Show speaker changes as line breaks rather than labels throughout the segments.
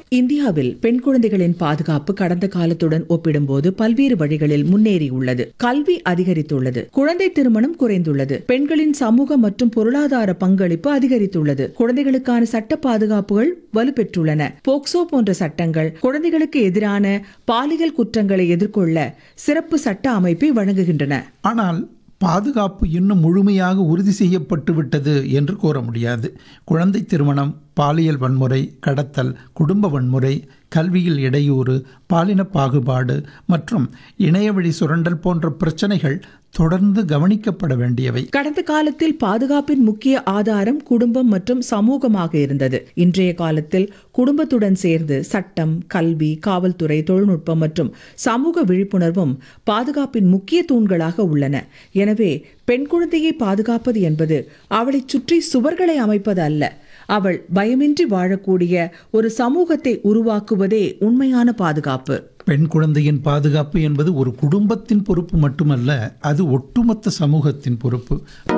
இந்தியாவில் பெண் குழந்தைகளின் பாதுகாப்பு கடந்த காலத்துடன் ஒப்பிடும்போது பல்வேறு வழிகளில் முன்னேறியுள்ளது. கல்வி அதிகரித்துள்ளது, குழந்தை திருமணம் குறைந்துள்ளது, பெண்களின் சமூக மற்றும் பொருளாதார பங்களிப்பு அதிகரித்துள்ளது, குழந்தைகளுக்கான சட்ட பாதுகாப்புகள் வலுப்பெற்றுள்ளன. போக்சோ போன்ற சட்டங்கள் குழந்தைகளுக்கு எதிரான பாலியல் குற்றங்களை எதிர்கொள்ள சிறப்பு சட்ட அமைப்பை வழங்குகின்றன.
ஆனால் பாதுகாப்பு இன்னும் முழுமையாக உறுதி செய்யப்பட்டு விட்டது என்று கூற முடியாது. குழந்தை திருமணம், பாலியல் வன்முறை, கடத்தல், குடும்ப வன்முறை, கல்வியில் இடையூறு, பாலின பாகுபாடு மற்றும் இணையவழி சுரண்டல் போன்ற பிரச்சனைகள் தொடர்ந்து கவனிக்கப்பட வேண்டியவை.
கடந்த காலத்தில் பாதுகாப்பின் முக்கிய ஆதாரம் குடும்பம் மற்றும் சமூகமாக இருந்தது. இன்றைய காலத்தில் குடும்பத்துடன் சேர்ந்து சட்டம், கல்வி, காவல்துறை, தொழில்நுட்பம் மற்றும் சமூக விழிப்புணர்வும் பாதுகாப்பின் முக்கிய தூண்களாக உள்ளன. எனவே பெண் குழந்தையை பாதுகாப்பது என்பது அவளை சுற்றி சுவர்களை அமைப்பது அல்ல, அவள் பயமின்றி வாழக்கூடிய ஒரு சமூகத்தை உருவாக்குவதே உண்மையான பாதுகாப்பு.
பெண் குழந்தையின் பாதுகாப்பு என்பது ஒரு குடும்பத்தின் பொறுப்பு மட்டுமல்ல, அது ஒட்டுமொத்த சமூகத்தின் பொறுப்பு.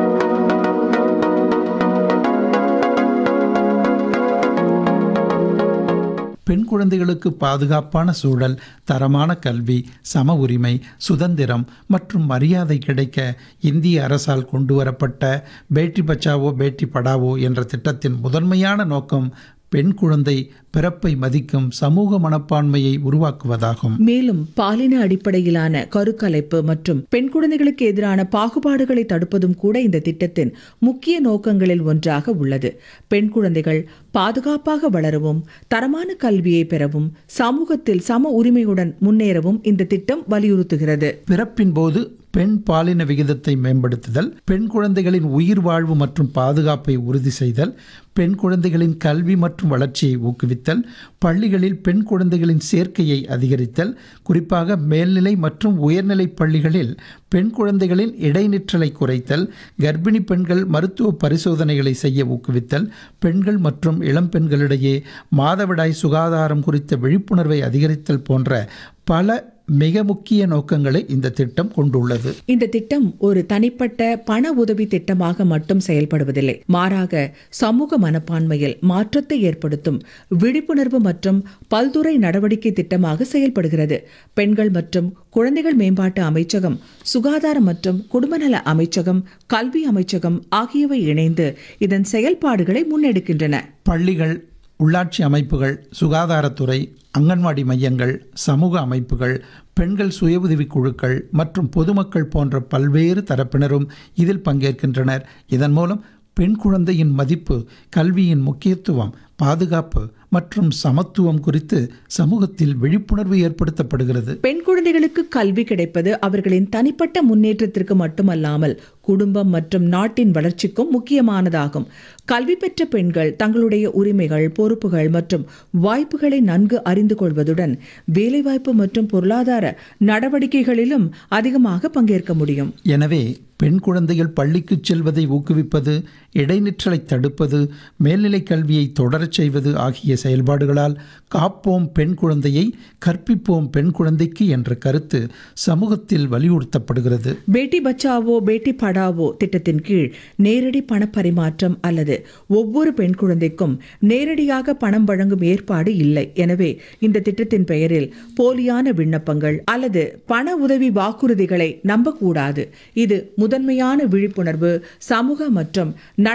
பெண் குழந்தைகளுக்கு பாதுகாப்பான சூழல், தரமான கல்வி, சம உரிமை, சுதந்திரம் மற்றும் மரியாதை கிடைக்க இந்திய அரசால் கொண்டுவரப்பட்ட பேட்டி பச்சாவோ பேட்டி படாவோ என்ற திட்டத்தின் முதன்மையான நோக்கம் பெண் குழந்தை பிறப்பை மதிக்கும் சமூக மனப்பான்மையை உருவாக்குவதாகும்.
மேலும் பாலின அடிப்படையிலான கருக்கலைப்பு மற்றும் பெண் குழந்தைகளுக்கு எதிரான பாகுபாடுகளை தடுப்பதும் கூட இந்த திட்டத்தின் முக்கிய நோக்கங்களில் ஒன்றாக உள்ளது. பெண் குழந்தைகள் பாதுகாப்பாக வளரவும், தரமான கல்வியை பெறவும், சமூகத்தில் சம உரிமையுடன் முன்னேறவும் இந்த திட்டம் வலியுறுத்துகிறது.
பிறப்பின் போது பெண் பாலின விகிதத்தை மேம்படுத்துதல், பெண் குழந்தைகளின் உயிர் வாழ்வு மற்றும் பாதுகாப்பை உறுதி செய்தல், பெண் குழந்தைகளின் கல்வி மற்றும் வளர்ச்சியை ஊக்குவித்தல், பள்ளிகளில் பெண் குழந்தைகளின் சேர்க்கையை அதிகரித்தல், குறிப்பாக மேல்நிலை மற்றும் உயர்நிலை பள்ளிகளில் பெண் குழந்தைகளின் இடைநிற்றலை குறைத்தல், கர்ப்பிணி பெண்கள் மருத்துவ பரிசோதனைகளை செய்ய ஊக்குவித்தல், பெண்கள் மற்றும் இளம் பெண்களிடையே மாதவிடாய் சுகாதாரம் குறித்த விழிப்புணர்வை அதிகரித்தல் போன்ற பல மிக முக்கிய நோக்கங்களை இந்த திட்டம் கொண்டுள்ளது.
இந்த திட்டம் ஒரு தனிப்பட்ட பண உதவி திட்டமாக மட்டும் செயல்படுவதில்லை, மாறாக சமூக மனப்பான்மையில் மாற்றத்தை ஏற்படுத்தும் விழிப்புணர்வு மற்றும் பல்துறை நடவடிக்கை திட்டமாக செயல்படுகிறது. பெண்கள் மற்றும் குழந்தைகள் மேம்பாட்டு அமைச்சகம், சுகாதார மற்றும் குடும்பநல அமைச்சகம், கல்வி அமைச்சகம் ஆகியவை இணைந்து இதன் செயல்பாடுகளை முன்னெடுக்கின்றன.
பள்ளிகள், உள்ளாட்சி அமைப்புகள், சுகாதாரத்துறை, அங்கன்வாடி மையங்கள், சமூக அமைப்புகள், பெண்கள் சுய உதவிக் குழுக்கள் மற்றும் பொதுமக்கள் போன்ற பல்வேறு தரப்பினரும் இதில் பங்கேற்கின்றனர். இதன் மூலம் பெண் குழந்தையின் மதிப்பு, கல்வியின் முக்கியத்துவம், பாதுகாப்பு மற்றும் சமத்துவம் குறித்து சமூகத்தில் விழிப்புணர்வு ஏற்படுத்தப்படுகிறது.
பெண் குழந்தைகளுக்கு கல்வி கிடைப்பது அவர்களின் தனிப்பட்ட முன்னேற்றத்திற்கு மட்டுமல்லாமல் குடும்பம் மற்றும் நாட்டின் வளர்ச்சிக்கும் முக்கியமானதாகும். கல்வி பெற்ற பெண்கள் தங்களுடைய உரிமைகள், பொறுப்புகள் மற்றும் வாய்ப்புகளை நன்கு அறிந்து கொள்வதுடன் வேலைவாய்ப்பு மற்றும் பொருளாதார நடவடிக்கைகளிலும் அதிகமாக பங்கேற்க முடியும்.
எனவே பெண் குழந்தைகள் பள்ளிக்கு செல்வதை ஊக்குவிப்பது, இடைநிற்றலை தடுப்பது, மேல்நிலை கல்வியை தொடரச் செய்வது ஆகிய செயல்பாடுகளால் காப்போம் பெண் குழந்தையை, கற்பிப்போம் பெண் குழந்தைக்கு என்ற கருத்து சமூகத்தில் வலியுறுத்தப்படுகிறது.
பேட்டி பச்சாவோ பேட்டி படாவோ திட்டத்தின் கீழ் நேரடி பணப்பரிமாற்றம் அல்லது ஒவ்வொரு பெண் குழந்தைக்கும் நேரடியாக பணம் வழங்கும் ஏற்பாடு இல்லை. எனவே இந்த திட்டத்தின் பெயரில் போலியான விண்ணப்பங்கள் அல்லது பண உதவி வாக்குறுதிகளை நம்பக்கூடாது. இது முதன்மையான விழிப்புணர்வு, சமூக மற்றும்